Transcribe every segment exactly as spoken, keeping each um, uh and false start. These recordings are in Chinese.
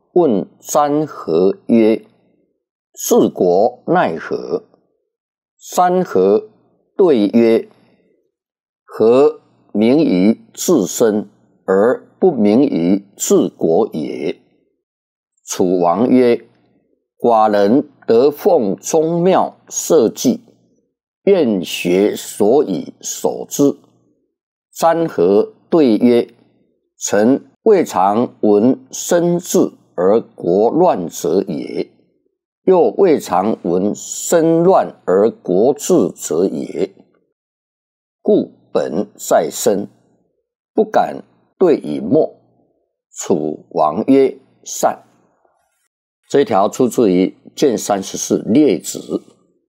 问山河曰：治国奈何？山河对曰：何名于治身，而不名于治国也？楚王曰：寡人得奉宗庙社稷，愿学所以守之。山河对曰：臣未尝闻身治而国乱者也，又未尝闻身乱而国治者也。故本在身，不敢对以默。楚王曰：善。这一条出自于卷三十四列子。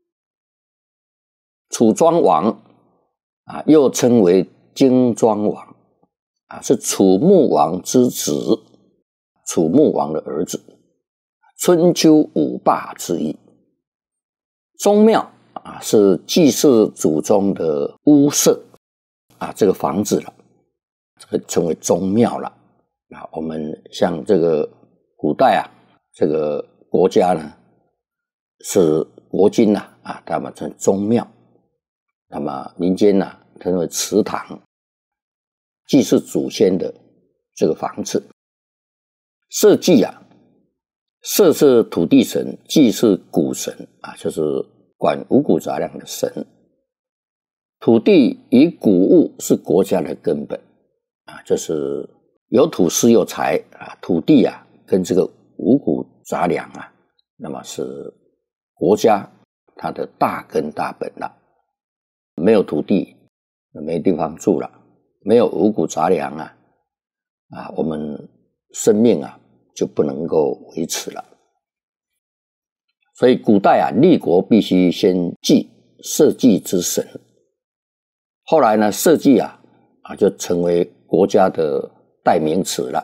楚庄王啊，又称为荆庄王啊，是楚穆王之子，楚穆王的儿子，春秋五霸之一。宗庙啊，是祭祀祖宗的屋舍啊，这个房子了，这个称为宗庙了啊。我们像这个古代啊，这个国家呢是国君呐啊，他们称宗庙。那么民间呐、啊，称为祠堂，祭祀祖先的这个房子。社稷啊，社是土地神，稷是谷神啊，就是管五谷杂粮的神。土地与谷物是国家的根本啊，就是有土斯有财啊，土地啊跟这个五谷杂粮啊，那么是国家它的大根大本了。没有土地，没地方住了；没有五谷杂粮啊，啊，我们生命啊就不能够维持了。所以古代啊，立国必须先祭社稷之神。后来呢，社稷啊啊就成为国家的代名词了。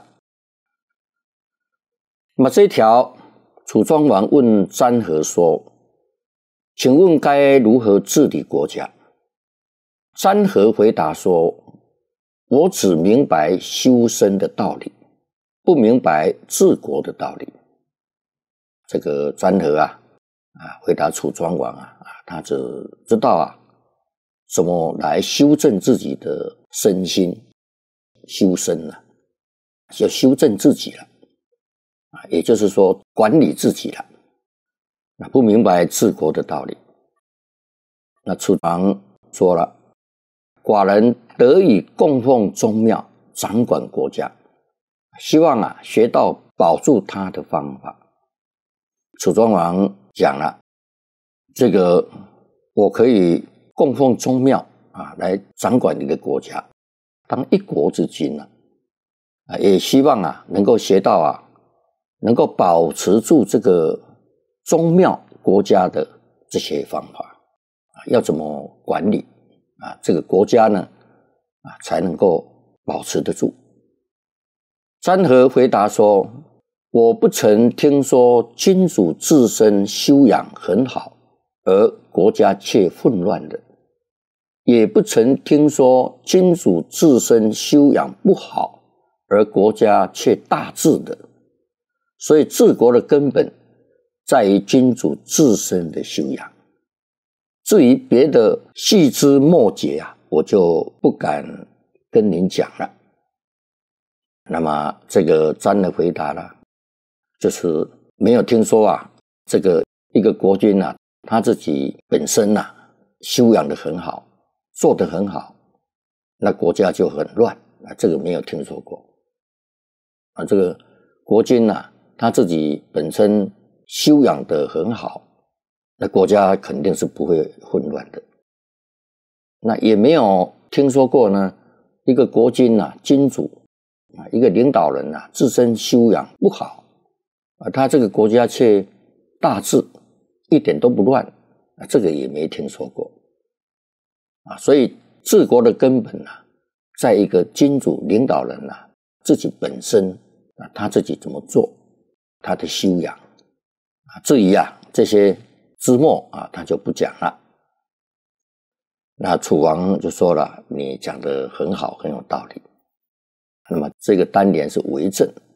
那么这一条，楚庄王问詹河说：“请问该如何治理国家？”詹河回答说：“我只明白修身的道理，不明白治国的道理。”这个詹河啊，啊，回答楚庄王啊，啊，他只知道啊，怎么来修正自己的身心，修身啊，要修正自己了，啊，也就是说管理自己了，那不明白治国的道理。那楚王说了：“寡人得以供奉宗庙，掌管国家，希望啊学到保住他的方法。”楚庄王讲了：“这个我可以供奉宗庙啊，来掌管你的国家，当一国之君啊，啊，也希望啊能够学到啊，能够保持住这个宗庙国家的这些方法啊，要怎么管理。”啊，这个国家呢，啊，才能够保持得住。詹河回答说：“我不曾听说君主自身修养很好，而国家却混乱的；也不曾听说君主自身修养不好，而国家却大治的。所以治国的根本在于君主自身的修养。至于别的细枝末节啊，我就不敢跟您讲了。”那么这个詹的回答呢，就是没有听说啊，这个一个国君啊，他自己本身啊修养得很好，做得很好，那国家就很乱啊，这个没有听说过啊。这个国君啊，他自己本身修养得很好，那国家肯定是不会混乱的。那也没有听说过呢，一个国君啊，君主啊，一个领导人啊，自身修养不好啊，他这个国家却大治，一点都不乱啊，这个也没听说过啊。所以治国的根本啊，在一个君主领导人啊，自己本身啊，他自己怎么做，他的修养啊。至于啊这些枝末啊，他就不讲了。那楚王就说了：“你讲得很好，很有道理。”那么这个单联是为政